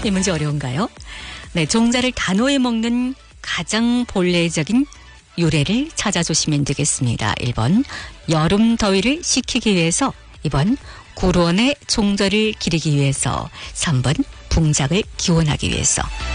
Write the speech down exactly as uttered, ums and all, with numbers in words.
이 문제 어려운가요? 네, 종자를 단호히 먹는 가장 본래적인 유래를 찾아주시면 되겠습니다. 일 번 여름 더위를 식히기 위해서, 이 번 구론의 종절을 기리기 위해서, 삼 번 붕장을 기원하기 위해서.